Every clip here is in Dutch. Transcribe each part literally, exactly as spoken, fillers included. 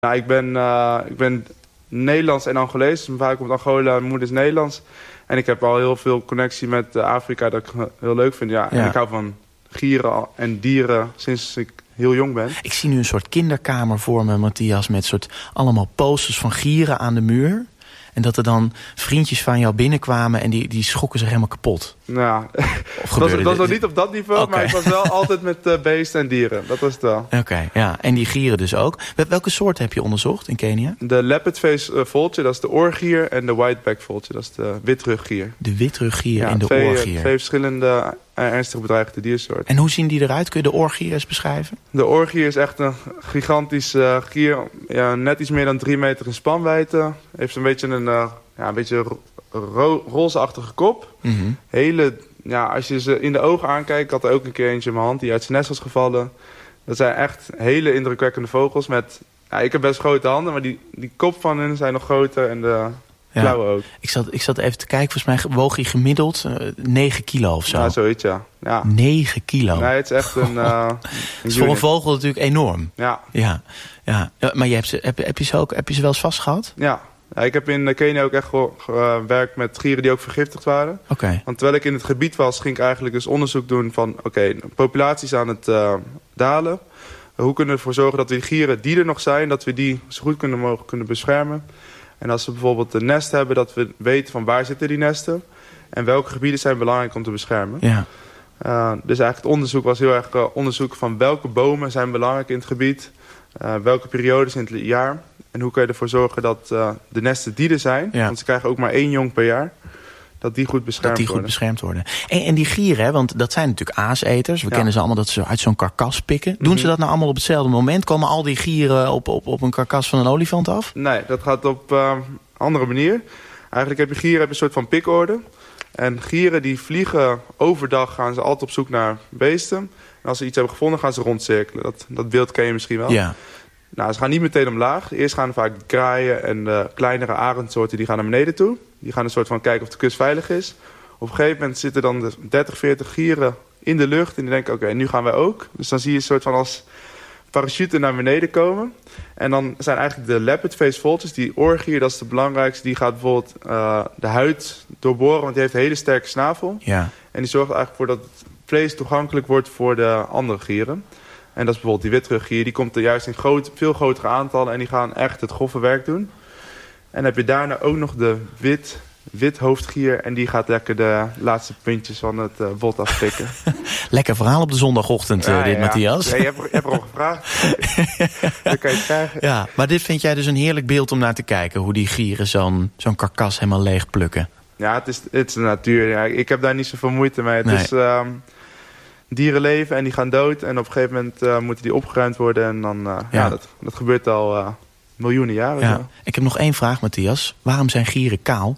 Nou, ik ben, uh, ik ben Nederlands en Angolees. Mijn vader komt uit Angola, mijn moeder is Nederlands. En ik heb al heel veel connectie met uh, Afrika dat ik heel leuk vind. Ja. Ja. En ik hou van gieren en dieren sinds ik heel jong ben. Ik zie nu een soort kinderkamer voor me, Matthias, met soort allemaal posters van gieren aan de muur. En dat er dan vriendjes van jou binnenkwamen en die, die schrokken zich helemaal kapot. Nou, dat was, dat was nog niet op dat niveau, okay. Maar ik was wel altijd met uh, beesten en dieren. Dat was het wel. Oké, okay, ja. En die gieren dus ook. Welke soort heb je onderzocht in Kenia? De leopardface uh, vulture, dat is de oorgier. En de whiteback vulture, dat is de witruggier. De witruggier ja, en de twee, oorgier. Twee verschillende uh, ernstig bedreigde diersoorten. En hoe zien die eruit? Kun je de oorgier eens beschrijven? De oorgier is echt een gigantisch uh, gier. Ja, net iets meer dan drie meter in spanwijdte. Heeft een beetje een, uh, ja, een beetje ro- rozeachtige kop. Mm-hmm. Hele... Ja, als je ze in de ogen aankijkt, ik had er ook een keer eentje in mijn hand die uit zijn nest was gevallen. Dat zijn echt hele indrukwekkende vogels met... Ja, ik heb best grote handen, maar die, die kop van hen zijn nog groter en de klauwen ja. ook. Ik zat, ik zat even te kijken, volgens mij woog hij gemiddeld uh, negen kilo of zo. Ja, zoiets, ja. ja. negen kilo? Nee, het is echt een... Uh, het is voor een vogel natuurlijk enorm. Ja. ja, ja. Maar je hebt ze, heb, heb, je ze ook, heb je ze wel eens vastgehad? Ja. Ja, ik heb in Kenia ook echt gewerkt met gieren die ook vergiftigd waren. Okay. Want terwijl ik in het gebied was, ging ik eigenlijk dus onderzoek doen van... oké, okay, populaties aan het uh, dalen. Hoe kunnen we ervoor zorgen dat die gieren die er nog zijn... dat we die zo goed kunnen mogelijk kunnen beschermen. En als we bijvoorbeeld een nest hebben, dat we weten van waar zitten die nesten... en welke gebieden zijn belangrijk om te beschermen. Ja. Uh, dus eigenlijk het onderzoek was heel erg uh, onderzoek van welke bomen zijn belangrijk in het gebied... Uh, welke periodes in het jaar... En hoe kan je ervoor zorgen dat uh, de nesten die er zijn... Ja. want ze krijgen ook maar één jong per jaar... dat die goed beschermd worden. Dat die goed beschermd worden. En, en die gieren, hè, want dat zijn natuurlijk aaseters. We ja. kennen ze allemaal dat ze uit zo'n karkas pikken. Doen mm-hmm. ze dat nou allemaal op hetzelfde moment? Komen al die gieren op, op, op een karkas van een olifant af? Nee, dat gaat op een uh, andere manier. Eigenlijk heb je gieren heb je een soort van pikorde. En gieren die vliegen overdag... gaan ze altijd op zoek naar beesten. En als ze iets hebben gevonden, gaan ze rondcirkelen. Dat, dat beeld ken je misschien wel. Ja. Nou, ze gaan niet meteen omlaag. Eerst gaan vaak de kraaien en de kleinere arendsoorten die gaan naar beneden toe. Die gaan een soort van kijken of de kust veilig is. Op een gegeven moment zitten dan de dertig, veertig gieren in de lucht. En die denken, oké, okay, nu gaan wij ook. Dus dan zie je een soort van als parachute naar beneden komen. En dan zijn eigenlijk de leopardface vultures, die oorgier, dat is de belangrijkste. Die gaat bijvoorbeeld uh, de huid doorboren, want die heeft een hele sterke snavel. Ja. En die zorgt eigenlijk voor dat het vlees toegankelijk wordt voor de andere gieren. En dat is bijvoorbeeld die witruggier. Die komt er juist in groot, veel grotere aantallen. En die gaan echt het grove werk doen. En dan heb je daarna ook nog de wit, withoofdgier. En die gaat lekker de laatste puntjes van het uh, bot afpikken. Lekker verhaal op de zondagochtend, ja, uh, dit, ja. Matthias. Ja, je hebt, je hebt erom gevraagd. Dan kan je het krijgen. Ja, maar dit vind jij dus een heerlijk beeld om naar te kijken. Hoe die gieren zo'n, zo'n karkas helemaal leeg plukken. Ja, het is, het is de natuur. Ja. Ik heb daar niet zoveel moeite mee. Het nee. is... Um, dieren leven en die gaan dood. En op een gegeven moment uh, moeten die opgeruimd worden. En dan, uh, ja. ja, dat, dat gebeurt al uh, miljoenen jaren. Ja. Zo. Ik heb nog één vraag, Matthias. Waarom zijn gieren kaal?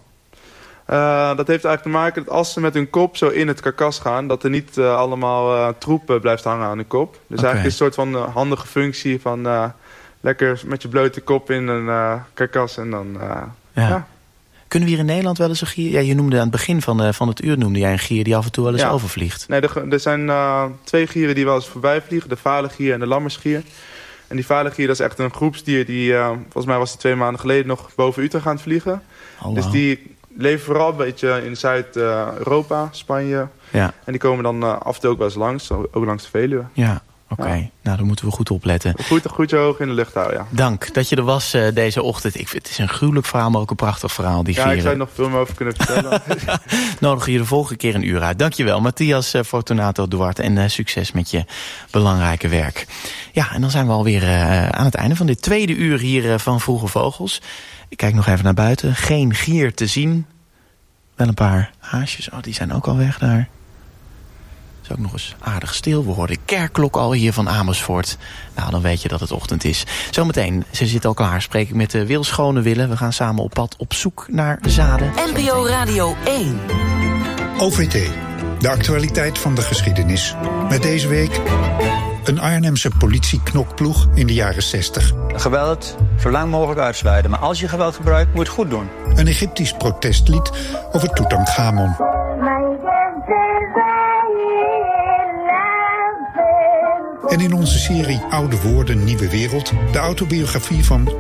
Uh, dat heeft eigenlijk te maken dat als ze met hun kop zo in het karkas gaan... dat er niet uh, allemaal uh, troep uh, blijft hangen aan de kop. Dus okay. eigenlijk is het een soort van uh, handige functie van... Uh, lekker met je blote kop in een uh, karkas en dan... Uh, ja. ja. Kunnen we hier in Nederland wel eens een gier... Ja, je noemde aan het begin van, uh, van het uur noemde jij een gier die af en toe wel eens ja. overvliegt. Nee, er, er zijn uh, twee gieren die wel eens voorbij vliegen. De valengier en de lammersgier. En die valengier, dat is echt een groepsdier die... Uh, volgens mij was die twee maanden geleden nog boven Utrecht aan het vliegen. Oh, dus wow. die leven vooral een beetje in Zuid-Europa, Spanje. Ja. En die komen dan uh, af en toe ook wel eens langs. Ook langs de Veluwe. Ja. Oké, okay. ja. Nou dan moeten we goed opletten. Goed, goed je hoog in de lucht houden, ja. Dank dat je er was uh, deze ochtend. Ik vind, het is een gruwelijk verhaal, maar ook een prachtig verhaal. Die ja, gieren. Ik zou er nog veel meer over kunnen vertellen. Nodig je de volgende keer een uur uit. Dankjewel, Matthias uh, Fortunato Duarte. En uh, succes met je belangrijke werk. Ja, en dan zijn we alweer uh, aan het einde van dit tweede uur hier uh, van Vroege Vogels. Ik kijk nog even naar buiten. Geen gier te zien. Wel een paar haasjes. Oh, die zijn ook al weg daar. Het is ook nog eens aardig stil. We horen de kerkklok al hier van Amersfoort. Nou, dan weet je dat het ochtend is. Zometeen, ze zit al klaar. Spreek ik met de Wil Schone Wille. We gaan samen op pad op zoek naar zaden. N P O Radio één. O V T. De actualiteit van de geschiedenis. Met deze week een Arnhemse politieknokploeg in de jaren zestig. Geweld zo lang mogelijk uitsluiten. Maar als je geweld gebruikt, moet je het goed doen. Een Egyptisch protestlied over Tutankhamon. En in onze serie Oude Woorden, Nieuwe Wereld... de autobiografie van